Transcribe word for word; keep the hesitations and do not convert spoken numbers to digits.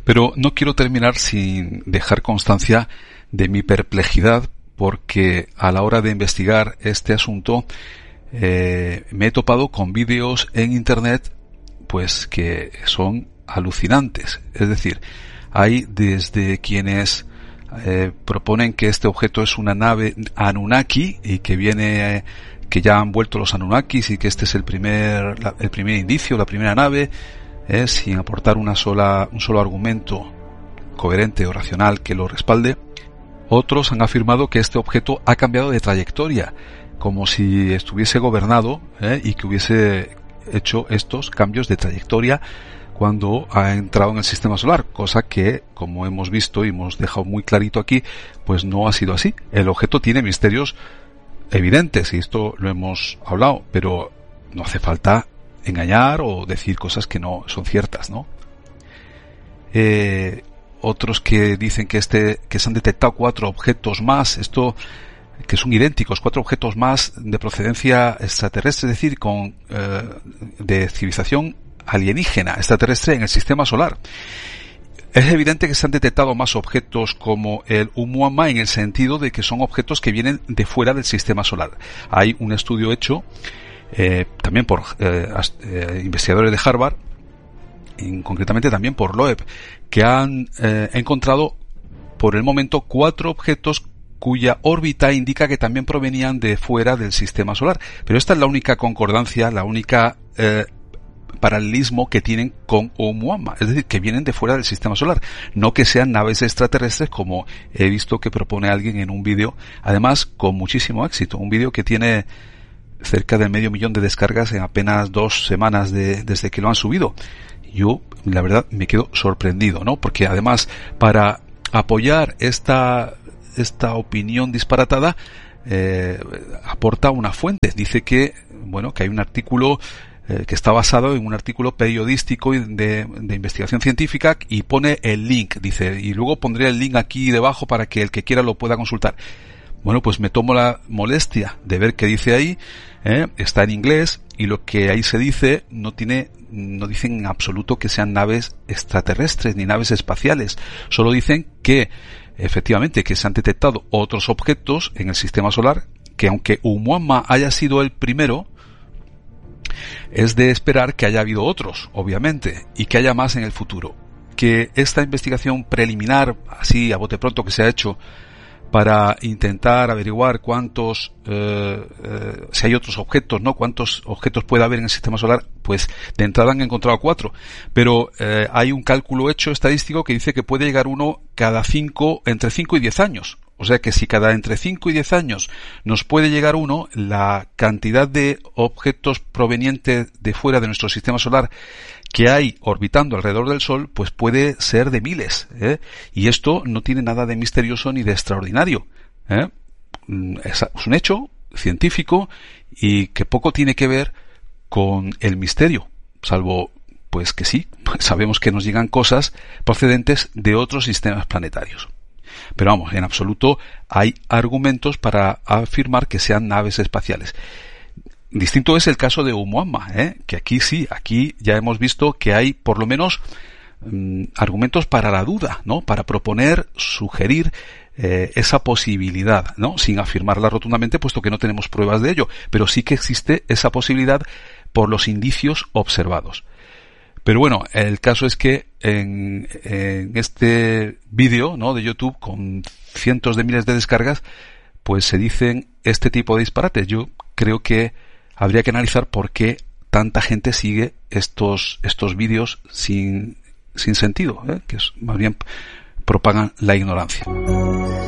Pero no quiero terminar sin dejar constancia de mi perplejidad, porque a la hora de investigar este asunto eh, me he topado con vídeos en internet pues que son alucinantes. Es decir, hay desde quienes eh, proponen que este objeto es una nave Anunnaki y que viene, eh, que ya han vuelto los Anunnakis y que este es el primer, la, el primer indicio, la primera nave, eh, sin aportar una sola, un solo argumento coherente o racional que lo respalde. Otros han afirmado que este objeto ha cambiado de trayectoria, como si estuviese gobernado eh, y que hubiese hecho estos cambios de trayectoria cuando ha entrado en el sistema solar, cosa que, como hemos visto y hemos dejado muy clarito aquí, pues no ha sido así. El objeto tiene misterios evidentes y esto lo hemos hablado, pero no hace falta engañar o decir cosas que no son ciertas, ¿no? Eh, otros que dicen que este que se han detectado cuatro objetos más, esto que son idénticos, cuatro objetos más de procedencia extraterrestre, es decir, con eh, de civilización alienígena extraterrestre en el sistema solar. Es evidente que se han detectado más objetos como el Oumuamua en el sentido de que son objetos que vienen de fuera del sistema solar. Hay un estudio hecho eh, también por eh, eh, investigadores de Harvard, y concretamente también por Loeb, que han eh, encontrado por el momento cuatro objetos cuya órbita indica que también provenían de fuera del sistema solar. Pero esta es la única concordancia, la única eh, paralelismo que tienen con Oumuamua, es decir, que vienen de fuera del sistema solar, no que sean naves extraterrestres como he visto que propone alguien en un vídeo, además con muchísimo éxito, un vídeo que tiene cerca del medio millón de descargas en apenas dos semanas de, desde que lo han subido. Yo, la verdad, me quedo sorprendido, ¿no? Porque además, para apoyar esta, esta opinión disparatada, eh, aporta una fuente. Dice que, bueno, que hay un artículo eh, que está basado en un artículo periodístico de, de investigación científica y pone el link, dice, y luego pondré el link aquí debajo para que el que quiera lo pueda consultar. Bueno, pues me tomo la molestia de ver qué dice ahí, ¿eh? Está en inglés y lo que ahí se dice no tiene, no dicen en absoluto que sean naves extraterrestres ni naves espaciales. Solo dicen que, efectivamente, que se han detectado otros objetos en el sistema solar, que aunque Oumuamua haya sido el primero, es de esperar que haya habido otros, obviamente, y que haya más en el futuro. Que esta investigación preliminar, así a bote pronto que se ha hecho, para intentar averiguar cuántos, eh, eh, si hay otros objetos, ¿no? Cuántos objetos puede haber en el sistema solar, pues de entrada han encontrado cuatro. Pero eh, hay un cálculo hecho estadístico que dice que puede llegar uno cada cinco, entre cinco y diez años. O sea que si cada entre cinco y diez años nos puede llegar uno, la cantidad de objetos provenientes de fuera de nuestro sistema solar que hay orbitando alrededor del Sol, pues puede ser de miles, ¿eh? Y esto no tiene nada de misterioso ni de extraordinario, ¿eh? Es un hecho científico y que poco tiene que ver con el misterio, salvo pues que sí, pues sabemos que nos llegan cosas procedentes de otros sistemas planetarios. Pero vamos, en absoluto hay argumentos para afirmar que sean naves espaciales. Distinto es el caso de Oumuamua, ¿eh? Que aquí sí, aquí ya hemos visto que hay por lo menos mmm, argumentos para la duda, ¿no? Para proponer, sugerir eh, esa posibilidad, ¿no? Sin afirmarla rotundamente, puesto que no tenemos pruebas de ello, pero sí que existe esa posibilidad por los indicios observados. Pero bueno, el caso es que en, en este vídeo, ¿no? de YouTube con cientos de miles de descargas, pues se dicen este tipo de disparates. Yo creo que habría que analizar por qué tanta gente sigue estos estos vídeos sin sin sentido, ¿eh? Que es, más bien propagan la ignorancia.